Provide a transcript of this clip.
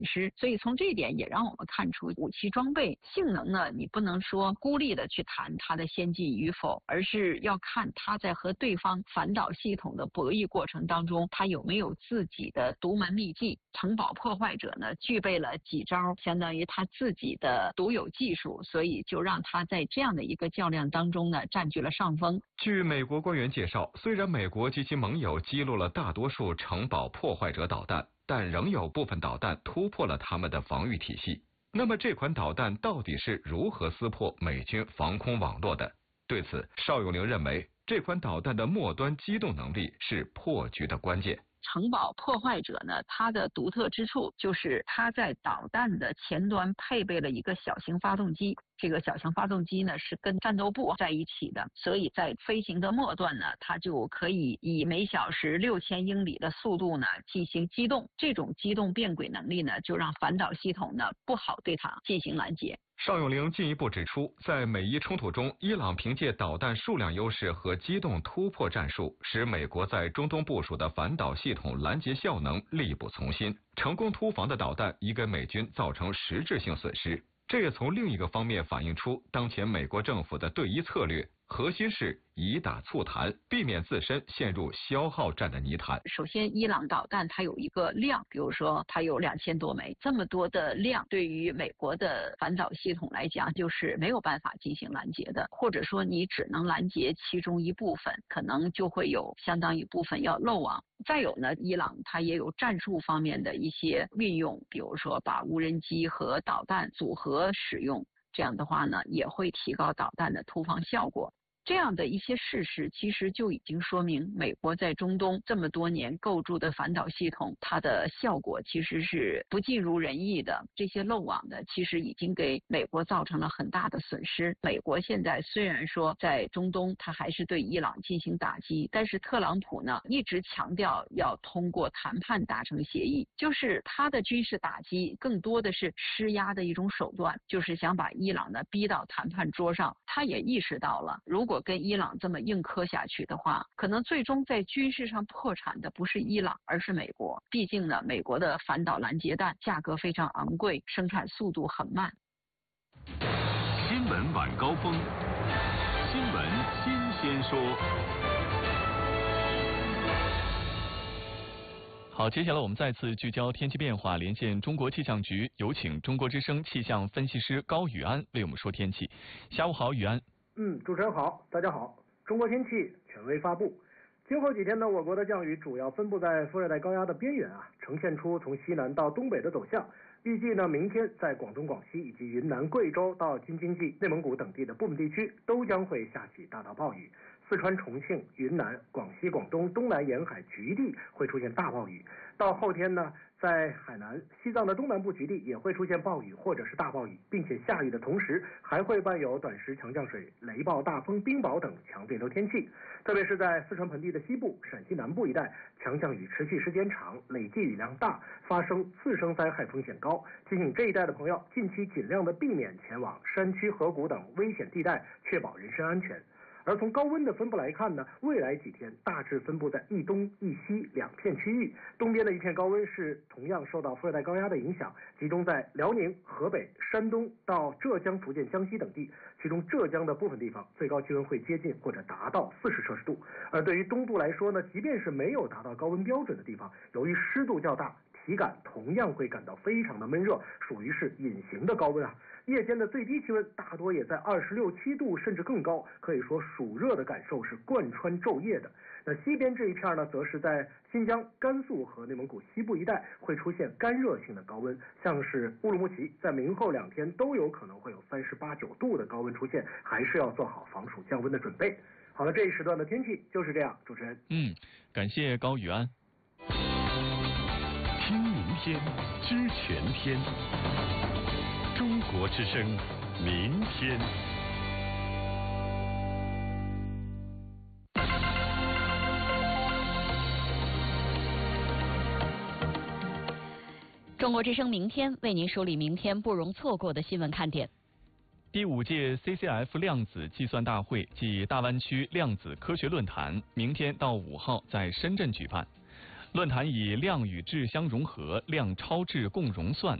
失。所以从这一点也让我们看出，武器装备性能呢，你不能说孤立的去谈它的先进与否，而是要看它在和对方反导系统的博弈过程当中，它有没有自己的独门秘技。城堡破坏者呢，具备了几招相当于他自己的独有技术，所以就让他在这样的一个较量当中呢，占据了上风。 据美国官员介绍，虽然美国及其盟友击落了大多数城堡破坏者导弹，但仍有部分导弹突破了他们的防御体系。那么这款导弹到底是如何撕破美军防空网络的？对此，邵永龄认为，这款导弹的末端机动能力是破局的关键。 城堡破坏者呢，它的独特之处就是它在导弹的前端配备了一个小型发动机，这个小型发动机呢是跟战斗部在一起的，所以在飞行的末段呢，它就可以以每小时6000英里的速度呢进行机动。这种机动变轨能力呢，就让反导系统呢不好对它进行拦截。 邵永龄进一步指出，在美伊冲突中，伊朗凭借导弹数量优势和机动突破战术，使美国在中东部署的反导系统拦截效能力不从心，成功突防的导弹已给美军造成实质性损失。这也从另一个方面反映出当前美国政府的对伊策略核心是以打促谈，避免自身陷入消耗战的泥潭。 首先，伊朗导弹它有一个量，比如说它有2000多枚，这么多的量，对于美国的反导系统来讲，就是没有办法进行拦截的，或者说你只能拦截其中一部分，可能就会有相当一部分要漏网。再有呢，伊朗它也有战术方面的一些运用，比如说把无人机和导弹组合使用，这样的话呢，也会提高导弹的突防效果。这样的一些事实，其实就已经说明美国在中东这么多年构筑的反导系统，它的效果其实是不尽如人意的。这些漏网的，其实已经给美国造成了很大的损失。美国现在虽然说在中东，它还是对伊朗进行打击，但是特朗普呢，一直强调要通过谈判达成协议，就是他的军事打击更多的是施压的一种手段，就是想把伊朗呢逼到谈判桌上。他也意识到了，如果跟伊朗这么硬磕下去的话，可能最终在军事上破产的不是伊朗，而是美国。毕竟呢，美国的反导拦截弹价格非常昂贵，生产速度很慢。 新闻晚高峰，新闻新鲜说。 好，接下来我们再次聚焦天气变化，连线中国气象局，有请中国之声气象分析师高宇安为我们说天气。下午好，宇安。 主持人好，大家好。中国天气权威发布，今后几天呢，我国的降雨主要分布在副热带高压的边缘呈现出从西南到东北的走向。预计呢，明天在广东、广西以及云南、贵州到京津冀、内蒙古等地的部分地区都将会下起大到暴雨。四川、重庆、云南、广西、广东东南沿海局地会出现大暴雨。到后天呢，在海南、西藏的东南部局地也会出现暴雨或者是大暴雨，并且下雨的同时还会伴有短时强降水、雷暴、大风、冰雹等强对流天气。特别是在四川盆地的西部、陕西南部一带，强降雨持续时间长，累计雨量大，发生次生灾害风险高。提醒这一带的朋友，近期尽量的避免前往山区、河谷等危险地带，确保人身安全。而从高温的分布来看呢，未来几天大致分布在一东一西两片区域。东边的一片高温是同样受到副热带高压的影响，集中在辽宁、河北、山东到浙江、福建、江西等地，其中浙江的部分地方最高气温会接近或者达到40摄氏度。而对于东部来说呢，即便是没有达到高温标准的地方，由于湿度较大，体感同样会感到非常的闷热，属于是隐形的高温夜间的最低气温大多也在26、7度甚至更高，可以说暑热的感受是贯穿昼夜的。那西边这一片呢，则是在新疆、甘肃和内蒙古西部一带会出现干热性的高温，像是乌鲁木齐在明后2天都有可能会有38、9度的高温出现，还是要做好防暑降温的准备。好了，这一时段的天气就是这样，主持人。 感谢高宇安。 听明天，知全天。中国之声，明天。 中国之声明天为您梳理明天不容错过的新闻看点。 第5届 CCF 量子计算大会暨大湾区量子科学论坛明天到5号在深圳举办。 论坛以量与质相融合、量超质共融算